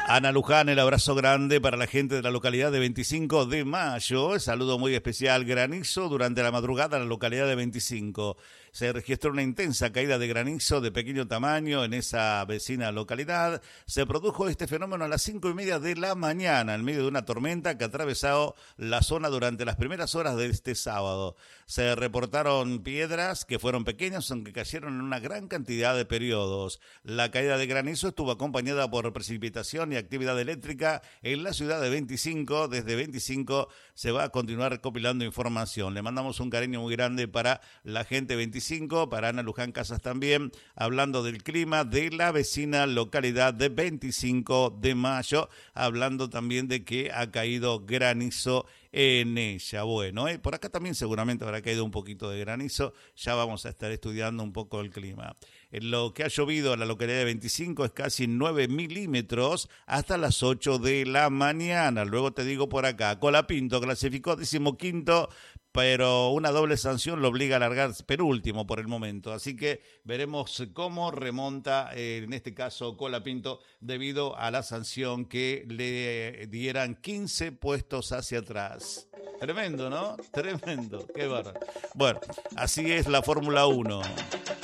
Ana Luján, el abrazo grande para la gente de la localidad de 25 de Mayo. Saludo muy especial. Granizo durante la madrugada en la localidad de 25. Se registró una intensa caída de granizo de pequeño tamaño en esa vecina localidad. Se produjo este fenómeno a las 5:30 de la mañana, en medio de una tormenta que ha atravesado la zona durante las primeras horas de este sábado. Se reportaron piedras que fueron pequeñas, aunque cayeron en una gran cantidad de periodos. La caída de granizo estuvo acompañada por precipitación y actividad eléctrica en la ciudad de 25. Desde 25 se va a continuar recopilando información. Le mandamos un cariño muy grande para la gente de 25, para Ana Luján Casas también, hablando del clima de la vecina localidad de 25 de Mayo, hablando también de que ha caído granizo en ella. Bueno, por acá también seguramente habrá caído un poquito de granizo, ya vamos a estar estudiando un poco el clima. En lo que ha llovido en la localidad de 25 es casi 9 milímetros hasta las 8 de la mañana. Luego te digo por acá, Colapinto clasificó 15º, pero una doble sanción lo obliga a largar penúltimo por el momento. Así que veremos cómo remonta, en este caso, Colapinto, debido a la sanción que le dieran 15 puestos hacia atrás. Tremendo, ¿no? Tremendo, qué bárbaro. Bueno, así es la Fórmula 1.